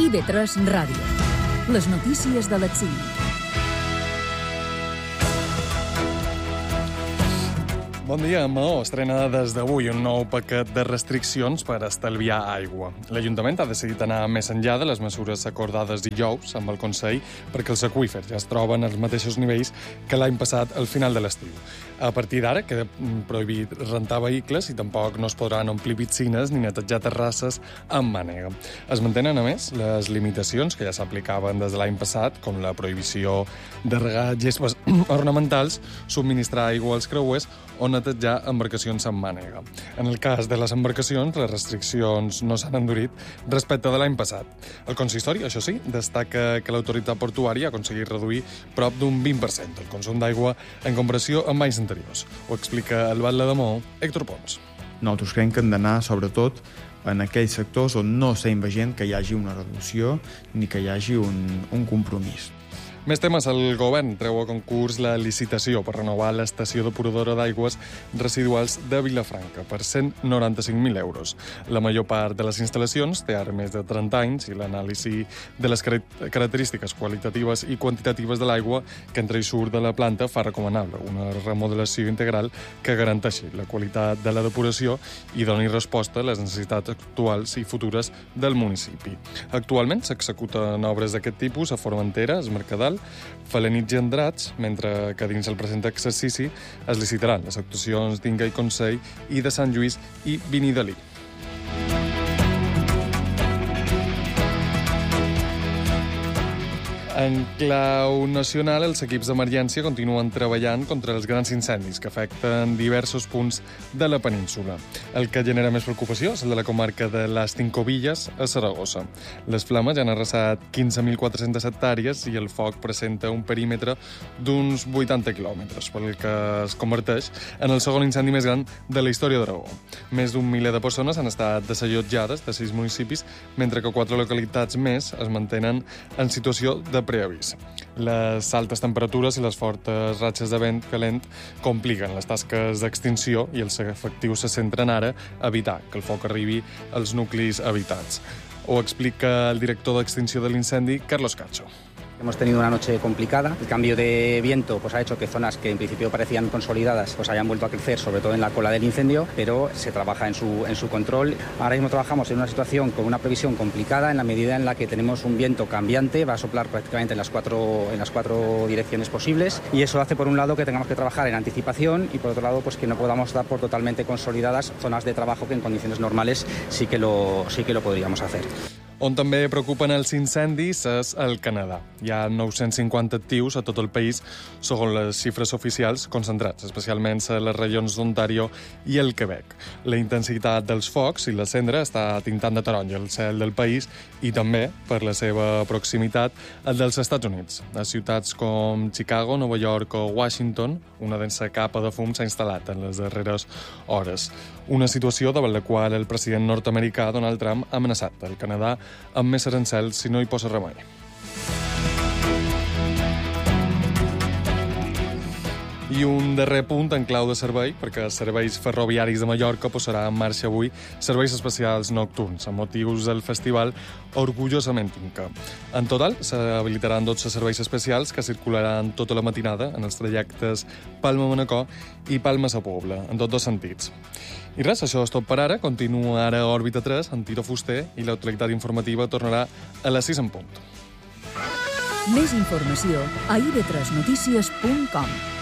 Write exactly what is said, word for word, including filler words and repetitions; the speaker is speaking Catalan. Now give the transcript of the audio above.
I V tres Ràdio. Les notícies de les cinc. Bon dia. Maó estrena des d'avui un nou paquet de restriccions per estalviar aigua. L'Ajuntament ha decidit anar més enllà de les mesures acordades dijous amb el Consell perquè els aqüífers ja es troben als mateixos nivells que l'any passat al final de l'estiu. A partir d'ara queda prohibit rentar vehicles i tampoc no es podran omplir piscines ni netejar terrasses amb mànega. Es mantenen, a més, les limitacions que ja s'aplicaven des de l'any passat, com la prohibició de regar gespes ornamentals, subministrar aigua als creuers o netejar embarcacions amb mànega. En el cas de les embarcacions, les restriccions no s'han endurit respecte de l'any passat. El consistori, això sí, destaca que l'autoritat portuària ha aconseguit reduir prop d'un vint per cent el consum d'aigua en comparació amb anys anteriors. Ho explica el batlle de Maó, Héctor Pons. Nosaltres creiem que hem d'anar, sobretot, en aquells sectors on no s'ha veient que hi hagi una reducció ni que hi hagi un, un compromís. Més temes. El govern treu a concurs la licitació per renovar l'estació depuradora d'aigües residuals de Vilafranca per cent noranta-cinc mil euros. La major part de les instal·lacions té ara més de trenta anys i l'anàlisi de les característiques qualitatives i quantitatives de l'aigua que entra i surt de la planta fa recomanable una remodelació integral que garanteixi la qualitat de la depuració i doni resposta a les necessitats actuals i futures del municipi. Actualment s'executen obres d'aquest tipus a Formentera, es Mercadal, Felanitx i Andrats, mentre que dins el present exercici es licitaran les actuacions d'Inga i Consell i de Sant Lluís i Vinidalí. En clau nacional, els equips d'emergència continuen treballant contra els grans incendis que afecten diversos punts de la península. El que genera més preocupació és el de la comarca de les Cincovilles, a Saragossa. Les flames ja han arrasat quinze mil quatre-centes hectàrees i el foc presenta un perímetre d'uns vuitanta quilòmetres, pel que es converteix en el segon incendi més gran de la història d'Aragó. Més d'un miler de persones han estat desallotjades de sis municipis, mentre que quatre localitats més es mantenen en situació de preavís. Les altes temperatures i les fortes ratxes de vent calent compliquen les tasques d'extinció i els efectius se centren ara a evitar que el foc arribi als nuclis habitats. Ho explica el director d'extinció de l'incendi, Carlos Cacho. Hemos tenido una noche complicada. El cambio de viento pues, ha hecho que zonas que en principio parecían consolidadas pues, hayan vuelto a crecer, sobre todo en la cola del incendio, pero se trabaja en su, en su control. Ahora mismo trabajamos en una situación con una previsión complicada en la medida en la que tenemos un viento cambiante, va a soplar prácticamente en las cuatro, en las cuatro direcciones posibles y eso hace por un lado que tengamos que trabajar en anticipación y por otro lado pues, que no podamos dar por totalmente consolidadas zonas de trabajo que en condiciones normales sí que lo, sí que lo podríamos hacer. On també preocupen els incendis és el Canadà. Hi ha nou-cents cinquanta actius a tot el país, segons les xifres oficials, concentrats, especialment a les regions d'Ontario i el Quebec. La intensitat dels focs i la cendra està tintant de taronja el cel del país i també, per la seva proximitat, el dels Estats Units. A ciutats com Chicago, Nova York o Washington, una densa capa de fum s'ha instal·lat en les darreres hores. Una situació davant la qual el president nord-americà Donald Trump ha amenaçat el Canadà amb més arancels si no hi posa remei. I un darrer punt en clau de servei, perquè els serveis ferroviaris de Mallorca posarà en marxa avui serveis especials nocturns amb motius del festival Orgullosament Inca. En total, s'habilitaran dotze serveis especials que circularan tota la matinada en els trajectes Palma-Manacor i Palma-Sa Pobla, en tots dos sentits. I res, això és tot per ara. Continua ara Òrbita tres, amb Tito Fuster, i l'actualitat informativa tornarà a les sis en punt. Més informació a i ve tres notícies punt com.